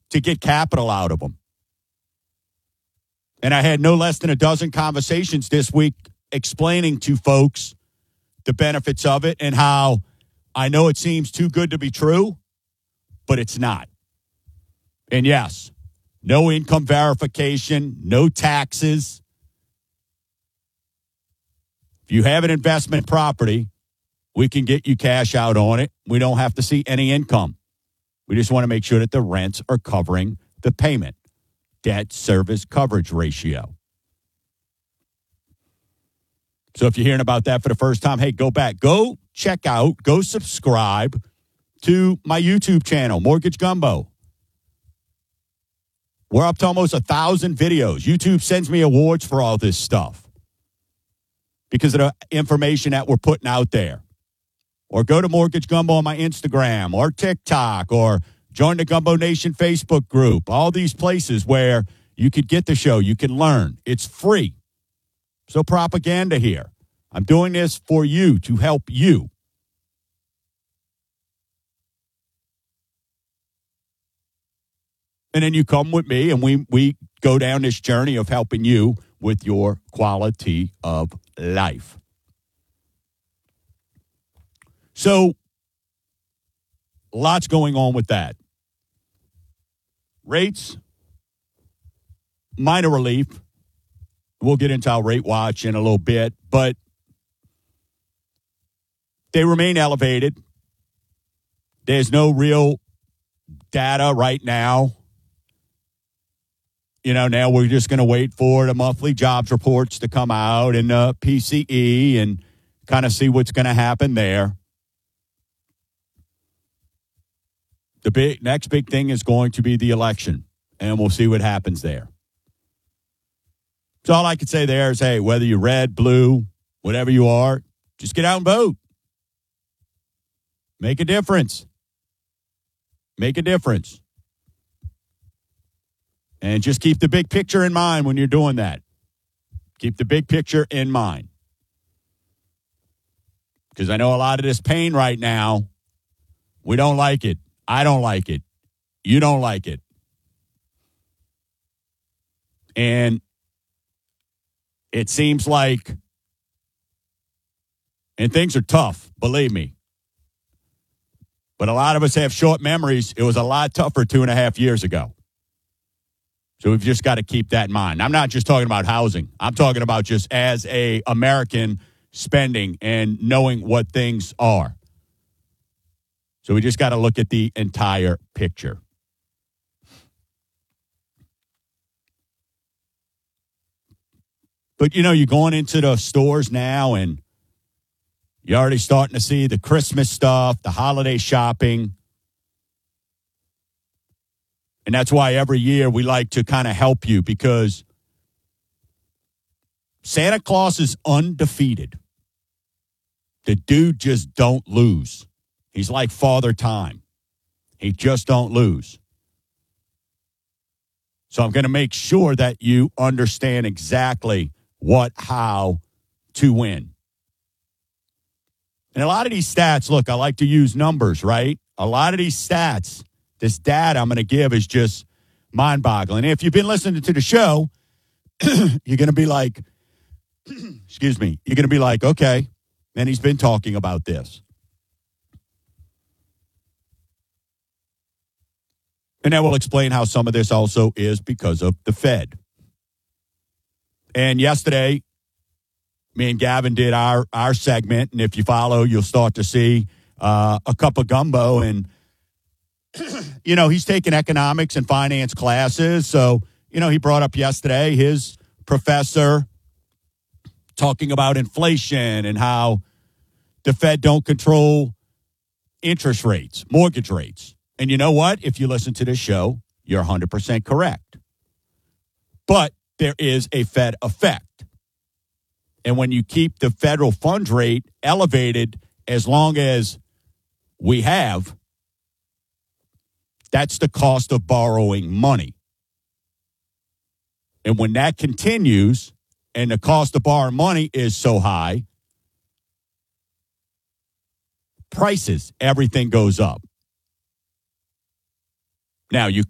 to get capital out of them. And I had no less than a dozen conversations this week explaining to folks the benefits of it and how I know it seems too good to be true, but it's not. And yes, no income verification, no taxes. If you have an investment property, we can get you cash out on it. We don't have to see any income. We just want to make sure that the rents are covering the payment. Debt service coverage ratio. So if you're hearing about that for the first time, hey, go back. Go check out, go subscribe to my YouTube channel, Mortgage Gumbo. We're up to almost 1,000 videos. YouTube sends me awards for all this stuff because of the information that we're putting out there. Or go to Mortgage Gumbo on my Instagram or TikTok or join the Gumbo Nation Facebook group. All these places where you could get the show. You can learn. It's free. So propaganda here. I'm doing this for you, to help you. And then you come with me and we go down this journey of helping you with your quality of life. So, lots going on with that. Rates, minor relief. We'll get into our rate watch in a little bit, but they remain elevated. There's no real data right now. You know, now we're just going to wait for the monthly jobs reports to come out and PCE and kind of see what's going to happen there. The next big thing is going to be the election, and we'll see what happens there. So all I could say there is, hey, whether you're red, blue, whatever you are, just get out and vote. Make a difference. Make a difference. And just keep the big picture in mind when you're doing that. Keep the big picture in mind. Because I know a lot of this pain right now, we don't like it. I don't like it. You don't like it. And it seems like, and things are tough, believe me. But a lot of us have short memories. It was a lot tougher 2.5 years ago. So we've just got to keep that in mind. I'm not just talking about housing. I'm talking about just as a American spending and knowing what things are. So we just got to look at the entire picture. But, you know, you're going into the stores now and you're already starting to see the Christmas stuff, the holiday shopping. And that's why every year we like to kind of help you, because Santa Claus is undefeated. The dude just don't lose. He's like Father Time. He just don't lose. So I'm going to make sure that you understand exactly what, how to win. And a lot of these stats, look, I like to use numbers, right? A lot of these stats, this data I'm going to give is just mind-boggling. And if you've been listening to the show, you're going to be like, excuse me, you're going to be like, okay, and he's been talking about this. And that will explain how some of this also is because of the Fed. And yesterday, me and Gavin did our segment, and if you follow, you'll start to see a cup of gumbo. And, you know, he's taking economics and finance classes. So, you know, he brought up yesterday his professor talking about inflation and how the Fed don't control interest rates, mortgage rates. And you know what? If you listen to this show, you're 100% correct. But there is a Fed effect. And when you keep the federal funds rate elevated as long as we have, that's the cost of borrowing money. And when that continues and the cost of borrowing money is so high, prices, everything goes up. Now, you